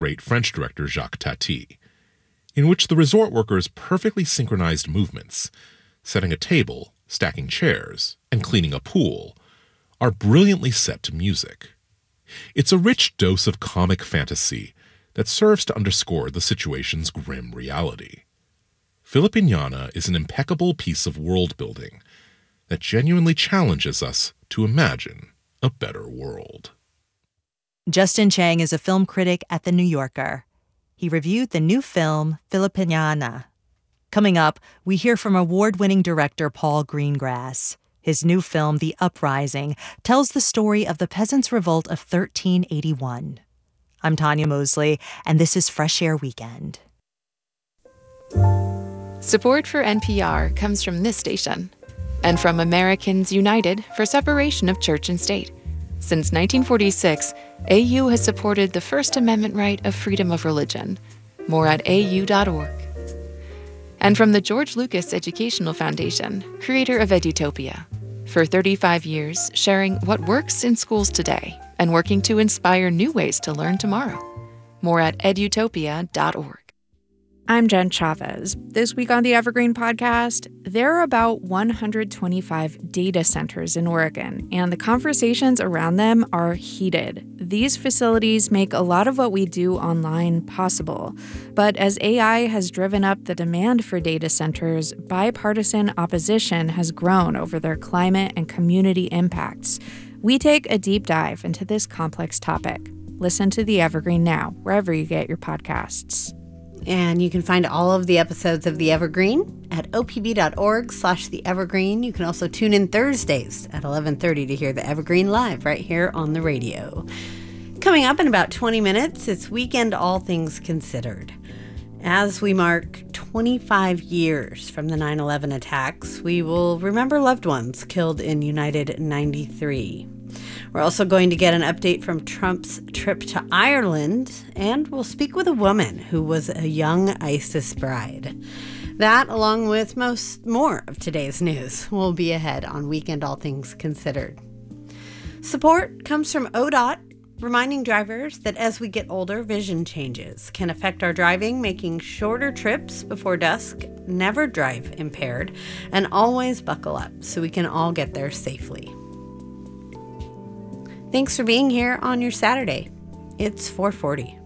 great French director Jacques Tati, in which the resort workers' perfectly synchronized movements, setting a table, stacking chairs, and cleaning a pool, are brilliantly set to music. It's a rich dose of comic fantasy that serves to underscore the situation's grim reality. Filipignana is an impeccable piece of world-building that genuinely challenges us to imagine a better world. Justin Chang is a film critic at The New Yorker. He reviewed the new film, Filipignana. Coming up, we hear from award-winning director Paul Greengrass. His new film, The Uprising, tells the story of the Peasants' Revolt of 1381. I'm Tanya Mosley, and this is Fresh Air Weekend. Support for NPR comes from this station and from Americans United for Separation of Church and State. Since 1946, AU has supported the First Amendment right of freedom of religion. More at au.org. And from the George Lucas Educational Foundation, creator of Edutopia. For 35 years, sharing what works in schools today and working to inspire new ways to learn tomorrow. More at edutopia.org. I'm Jen Chavez. This week on the Evergreen Podcast, there are about 125 data centers in Oregon, and the conversations around them are heated. These facilities make a lot of what we do online possible. But as AI has driven up the demand for data centers, bipartisan opposition has grown over their climate and community impacts. We take a deep dive into this complex topic. Listen to The Evergreen now, wherever you get your podcasts. And you can find all of the episodes of The Evergreen at opb.org/The Evergreen. You can also tune in Thursdays at 11:30 to hear The Evergreen live right here on the radio. Coming up in about 20 minutes, it's Weekend All Things Considered. As we mark 25 years from the 9/11 attacks, we will remember loved ones killed in United 93. We're also going to get an update from Trump's trip to Ireland, and we'll speak with a woman who was a young ISIS bride. That, along with more of today's news, will be ahead on Weekend All Things Considered. Support comes from ODOT, reminding drivers that as we get older, vision changes can affect our driving, making shorter trips before dusk, never drive impaired, and always buckle up so we can all get there safely. Thanks for being here on your Saturday. It's 4:40.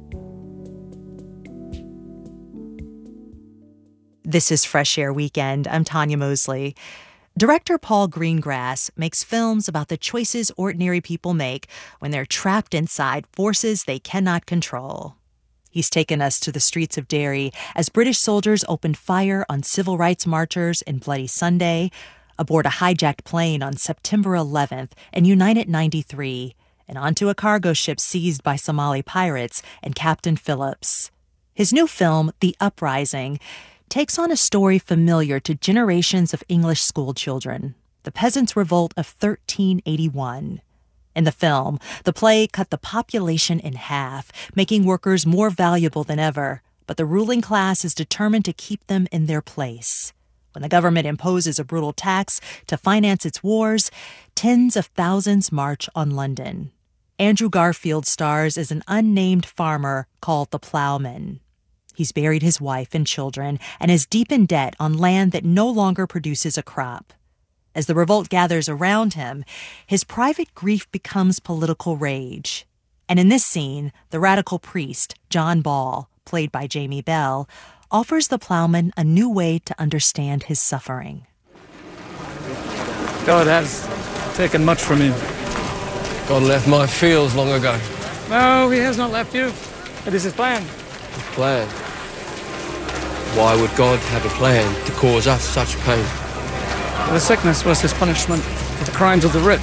This is Fresh Air Weekend. I'm Tanya Mosley. Director Paul Greengrass makes films about the choices ordinary people make when they're trapped inside forces they cannot control. He's taken us to the streets of Derry as British soldiers opened fire on civil rights marchers in Bloody Sunday, aboard a hijacked plane on September 11th in United 93, and onto a cargo ship seized by Somali pirates and Captain Phillips. His new film, The Uprising, takes on a story familiar to generations of English schoolchildren, the Peasants' Revolt of 1381. In the film, the play cut the population in half, making workers more valuable than ever, but the ruling class is determined to keep them in their place. When the government imposes a brutal tax to finance its wars, tens of thousands march on London. Andrew Garfield stars as an unnamed farmer called the Plowman. He's buried his wife and children and is deep in debt on land that no longer produces a crop. As the revolt gathers around him, his private grief becomes political rage. And in this scene, the radical priest, John Ball, played by Jamie Bell, offers the plowman a new way to understand his suffering. God has taken much from you. God left my fields long ago. No, he has not left you. It is his plan. His plan? Why would God have a plan to cause us such pain? The sickness was his punishment for the crimes of the rich.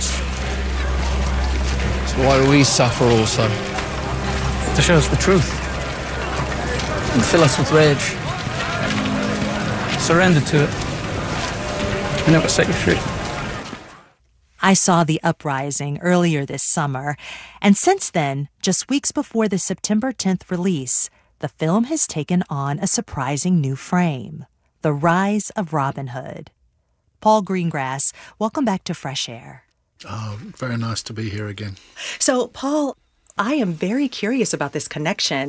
So why do we suffer also? To show us the truth and fill us with rage. Surrender to it, and it will set you free. I saw The Uprising earlier this summer, and since then, just weeks before the September 10th release, the film has taken on a surprising new frame: The Rise of Robin Hood. Paul Greengrass, welcome back to Fresh Air. Oh, very nice to be here again. So, Paul, I am very curious about this connection